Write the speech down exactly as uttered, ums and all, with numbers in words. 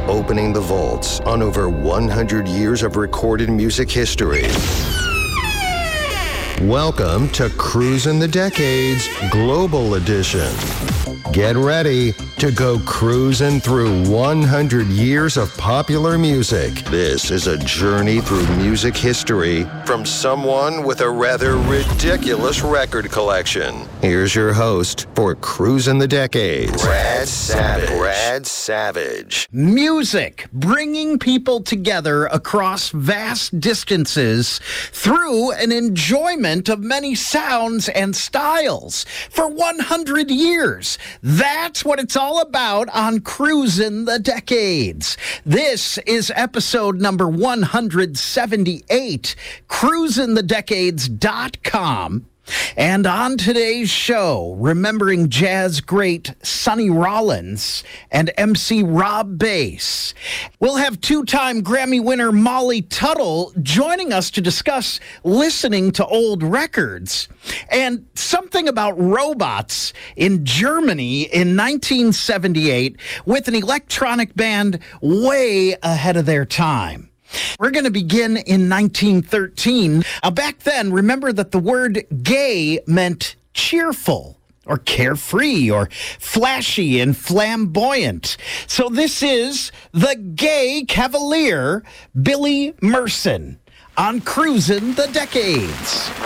opening the vaults on over one hundred years of recorded music history. Welcome to Cruisin' the Decades Global Edition. Get ready to go cruising through one hundred years of popular music. This is a journey through music history from someone with a rather ridiculous record collection. Here's your host for Cruisin' the Decades, Brad Savage. Brad Savage. Music, bringing people together across vast distances through an enjoyment of many sounds and styles for one hundred years. That's what it's all about on Cruisin' the Decades. This is episode number one hundred seventy-eight, cruisin the decades dot com. And on today's show, remembering jazz great Sonny Rollins and M C Rob Base. We'll have two-time Grammy winner Molly Tuttle joining us to discuss listening to old records and something about robots in Germany in nineteen seventy-eight with an electronic band way ahead of their time. We're going to begin in nineteen thirteen. Uh, back then, remember that the word gay meant cheerful or carefree or flashy and flamboyant. So this is the gay cavalier, Billy Merson, on Cruisin' the Decades.